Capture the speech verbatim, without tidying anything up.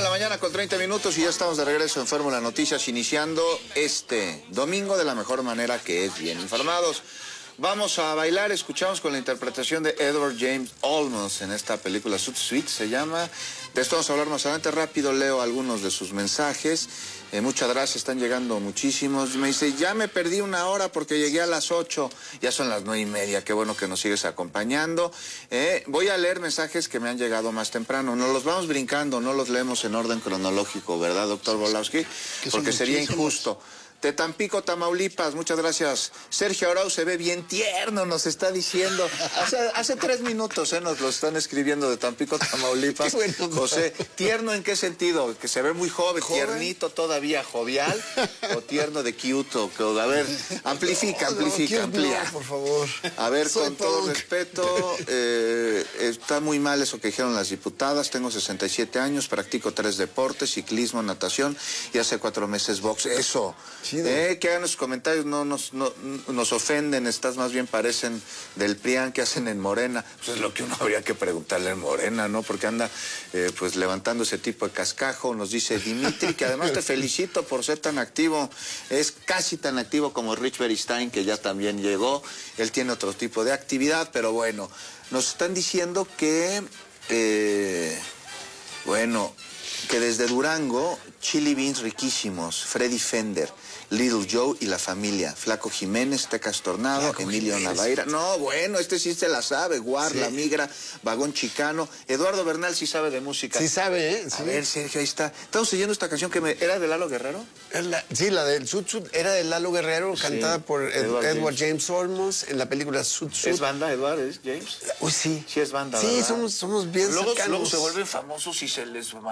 de la mañana con treinta minutos y ya estamos de regreso en Fórmula Noticias, iniciando este domingo de la mejor manera, que es bien informados. Vamos a bailar, escuchamos con la interpretación de Edward James Olmos en esta película Zoot Suite, se llama. De esto vamos a hablar más adelante. Rápido leo algunos de sus mensajes. Eh, muchas gracias, están llegando muchísimos. Me dice, ya me perdí una hora porque llegué a las ocho. Ya son las nueve y media, qué bueno que nos sigues acompañando. Eh, voy a leer mensajes que me han llegado más temprano. Nos los vamos brincando, no los leemos en orden cronológico, ¿verdad, doctor Volowski? Porque sería injusto. De Tampico, Tamaulipas, muchas gracias. Sergio Arau se ve bien tierno, nos está diciendo. Hace, hace tres minutos eh, nos lo están escribiendo de Tampico, Tamaulipas. Bueno, José, ¿tierno en qué sentido? Que se ve muy joven, ¿joven? Tiernito todavía, jovial, o tierno de cute. O, a ver, amplifica, no, amplifica, no, amplía. No, por favor. A ver, Soy con punk. todo respeto, eh, está muy mal eso que dijeron las diputadas. Tengo sesenta y siete años, practico tres deportes, ciclismo, natación y hace cuatro meses box. Eso. Eh, que hagan los comentarios, no nos, no, nos ofenden, estas más bien parecen del P R I A N que hacen en Morena. Pues es lo que uno habría que preguntarle en Morena, ¿no? Porque anda eh, pues levantando ese tipo de cascajo. Nos dice Dimitri, que además te felicito por ser tan activo. Es casi tan activo como Rich Beristain, que ya también llegó. Él tiene otro tipo de actividad, pero bueno, nos están diciendo que, eh, bueno, que desde Durango, chili beans riquísimos, Freddy Fender, Little Joe y la familia, Flaco Jiménez, Tecas Tornado, Flaco Emilio Jiménez. Navaira. No, bueno, este sí se la sabe, Guar, sí. La Migra, Vagón Chicano. Eduardo Bernal sí sabe de música. Sí sabe, ¿eh? Sí. A ver, Sergio, ahí está. Estamos oyendo esta canción que me... ¿Era de Lalo Guerrero? La, sí, la del Zoot Suite era de Lalo Guerrero, sí, cantada por Ed, Edward, Edward James. James Olmos en la película Zoot Suite. ¿Es banda, Edward, es James? Uy, sí. Sí es banda, Sí, ¿verdad? somos, somos bien luego, cercanos. Luego se vuelven famosos y se les...